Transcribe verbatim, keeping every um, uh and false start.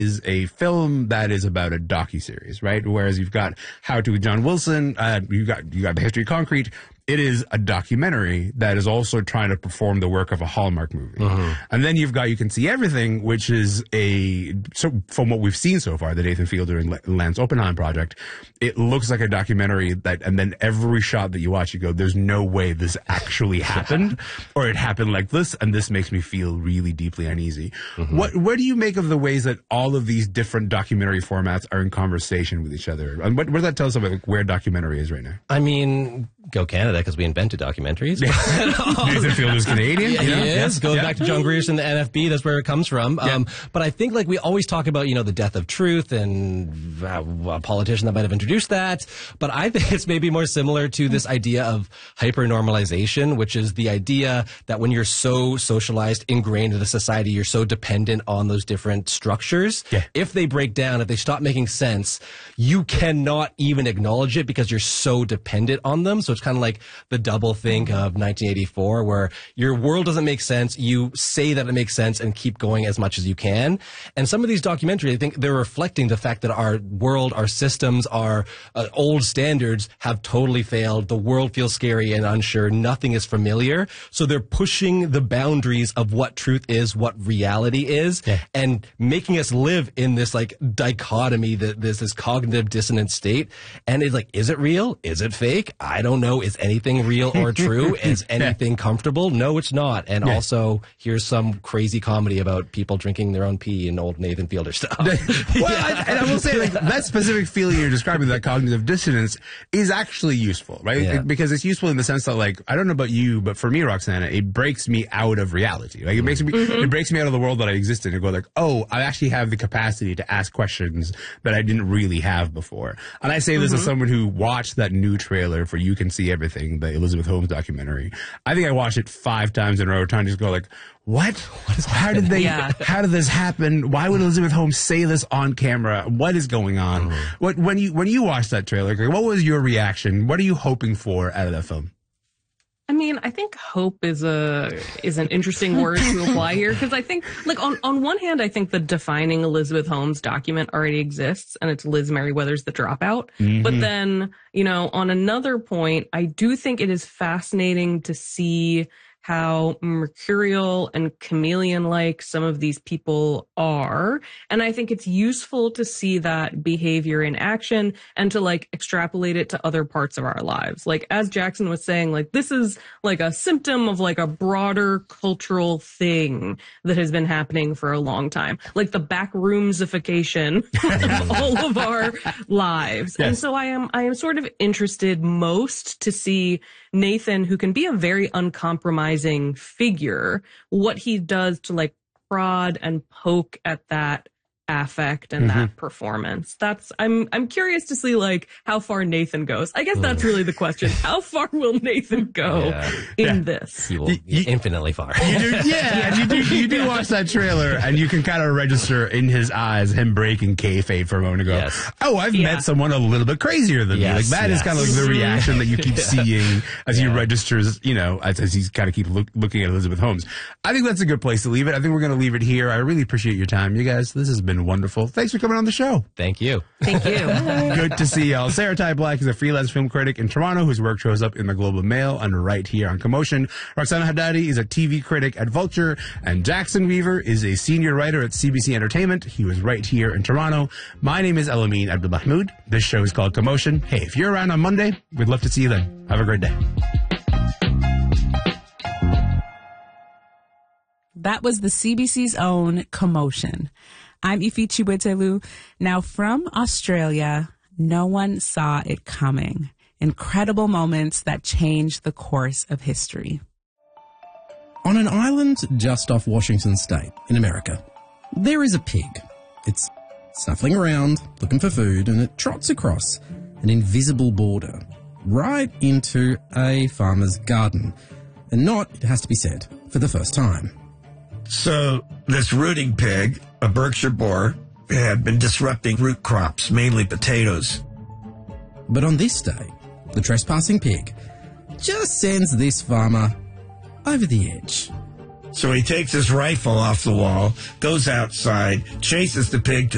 is a film that is about a docuseries, right? Whereas you've got How to with John Wilson, uh, you got you got The History of Concrete. It is a documentary that is also trying to perform the work of a Hallmark movie. Mm-hmm. And then you've got You Can See Everything, which is a, so from what we've seen so far, the Nathan Fielder and Lance Oppenheim project, it looks like a documentary that, and then every shot that you watch, you go, there's no way this actually happened, or it happened like this, and this makes me feel really deeply uneasy. Mm-hmm. What, what do you make of the ways that all of these different documentary formats are in conversation with each other? And what, what does that tell us about like, where documentary is right now? I mean, go Canada, because we invented documentaries. Nathan Fielder's Canadian. Yeah, you know? He is. Yeah. Goes yeah. back to John Grierson, the N F B. That's where it comes from. Yeah. Um, but I think like we always talk about, you know, the death of truth and uh, a politician that might have introduced that. But I think it's maybe more similar to this idea of hyper-normalization, which is the idea that when you're so socialized, ingrained in a society, you're so dependent on those different structures. Yeah. If they break down, if they stop making sense, you cannot even acknowledge it because you're so dependent on them. So it's kind of like the double think of nineteen eighty-four, where your world doesn't make sense. You say that it makes sense and keep going as much as you can. And some of these documentaries, I think they're reflecting the fact that our world, our systems, our uh, old standards have totally failed. The world feels scary and unsure. Nothing is familiar. So they're pushing the boundaries of what truth is, what reality is, yeah. and making us live in this like dichotomy, that there's this cognitive dissonant state. And it's like, is it real? Is it fake? I don't know. Is anything real or true? Is anything comfortable? No, it's not. And yeah. also, here's some crazy comedy about people drinking their own pee and old Nathan Fielder stuff. well, yeah. I, and I will say, like, that specific feeling you're describing, that cognitive dissonance, is actually useful, right? Yeah. It, because it's useful in the sense that, like, I don't know about you, but for me, Roxana, it breaks me out of reality. Like, it makes me, mm-hmm. it breaks me out of the world that I exist in, and go like, oh, I actually have the capacity to ask questions that I didn't really have before. And I say this mm-hmm. as someone who watched that new trailer for You Can See Everything, the Elizabeth Holmes documentary. I think I watched it five times in a row, trying to just go like, what? What is how did they, yeah. how did this happen? Why would Elizabeth Holmes say this on camera? What is going on? Mm-hmm. What, when you, when you watched that trailer, what was your reaction? What are you hoping for out of that film? I mean, I think hope is a is an interesting word to apply here, because I think, like, on, on one hand, I think the defining Elizabeth Holmes document already exists, and it's Liz Meriwether's The Dropout. Mm-hmm. But then, you know, on another point, I do think it is fascinating to see how mercurial and chameleon-like some of these people are. And I think it's useful to see that behavior in action and to, like, extrapolate it to other parts of our lives. Like, as Jackson was saying, like, this is, like, a symptom of, like, a broader cultural thing that has been happening for a long time. Like, the backroomsification of all of our lives. Yes. And so I am, I am sort of interested most to see Nathan, who can be a very uncompromising figure, what he does to, like, prod and poke at that affect and mm-hmm. that performance. That's I'm I'm curious to see, like, how far Nathan goes. I guess that's really the question. How far will Nathan go yeah. in yeah. this? He will you, infinitely far. You do, yeah, and you do you do watch that trailer, and you can kind of register in his eyes him breaking kayfabe for a moment ago. Yes. Oh, I've yeah. met someone a little bit crazier than yes, me. Like that yes. is kind of like the reaction that you keep yeah. seeing as yeah. he registers, you know, as, as he's kind of keep look, looking at Elizabeth Holmes. I think that's a good place to leave it. I think we're going to leave it here. I really appreciate your time, you guys. This has been wonderful. Thanks for coming on the show. Thank you. Thank you. Good to see y'all. Sarah Ty Black is a freelance film critic in Toronto whose work shows up in the Globe and Mail and right here on Commotion. Roxana Haddadi is a T V critic at Vulture, and Jackson Weaver is a senior writer at C B C Entertainment. He was right here in Toronto. My name is Elamine Abdulmahmoud. This show is called Commotion. Hey, if you're around on Monday, we'd love to see you then. Have a great day. That was the C B C's own Commotion. I'm Ifi Chiwetelu. Now, from Australia, no one saw it coming. Incredible moments that changed the course of history. On an island just off Washington State in America, there is a pig. It's snuffling around, looking for food, and it trots across an invisible border right into a farmer's garden. And not, it has to be said, for the first time. So this rooting pig, a Berkshire boar, had been disrupting root crops, mainly potatoes. But on this day, the trespassing pig just sends this farmer over the edge. So he takes his rifle off the wall, goes outside, chases the pig to